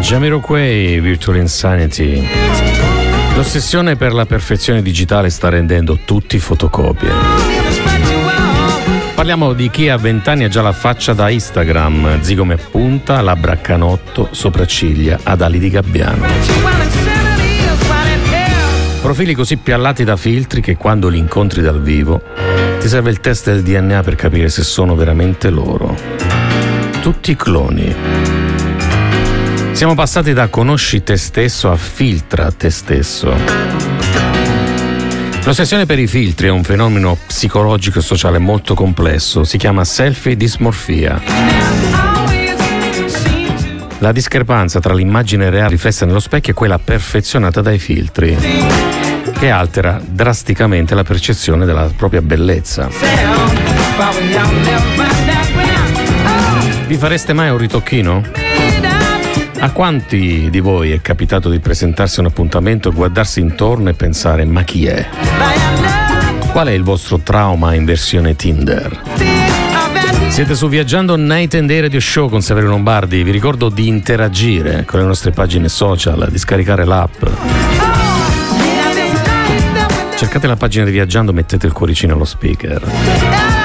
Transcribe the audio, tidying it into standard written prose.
Jamiroquai, Virtual Insanity. L'ossessione per la perfezione digitale sta rendendo tutti fotocopie. Parliamo di chi a 20 anni ha già la faccia da Instagram, zigome a punta, labbra a canotto, sopracciglia ad ali di gabbiano. Profili così piallati da filtri che quando li incontri dal vivo ti serve il test del DNA per capire se sono veramente loro. Tutti cloni. Siamo passati da conosci te stesso a filtra te stesso. L'ossessione per i filtri è un fenomeno psicologico e sociale molto complesso. Si chiama selfie dismorfia. La discrepanza tra l'immagine reale riflessa nello specchio e quella perfezionata dai filtri, che altera drasticamente la percezione della propria bellezza. Vi fareste mai un ritocchino? A quanti di voi è capitato di presentarsi a un appuntamento, guardarsi intorno e pensare ma chi è? Qual è il vostro trauma in versione Tinder? Siete su Viaggiando Night and Day Radio Show con Saverio Lombardi. Vi ricordo di interagire con le nostre pagine social, di scaricare l'app. Cercate la pagina di Viaggiando, mettete il cuoricino allo speaker.